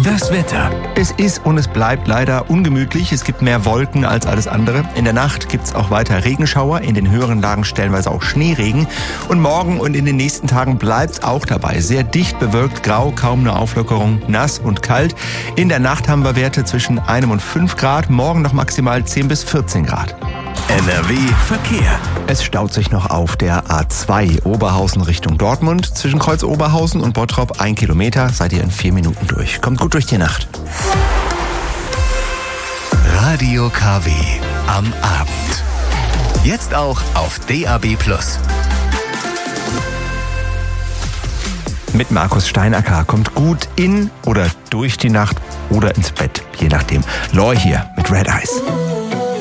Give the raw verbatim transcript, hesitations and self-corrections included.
Das Wetter. Es ist und es bleibt leider ungemütlich. Es gibt mehr Wolken als alles andere. In der Nacht gibt es auch weiter Regenschauer, in den höheren Lagen stellenweise auch Schneeregen. Und morgen und in den nächsten Tagen bleibt es auch dabei. Sehr dicht bewölkt, grau, kaum eine Auflockerung, nass und kalt. In der Nacht haben wir Werte zwischen einem und fünf Grad, morgen noch maximal zehn bis vierzehn Grad. N R W Verkehr. Es staut sich noch auf der A zwei Oberhausen Richtung Dortmund. Zwischen Kreuz Oberhausen und Bottrop ein Kilometer. Seid ihr in vier Minuten durch. Kommt gut durch die Nacht. Radio K W am Abend. Jetzt auch auf D A B plus. Mit Markus Steinacker. Kommt gut in oder durch die Nacht oder ins Bett. Je nachdem. Loi hier mit Red Eyes.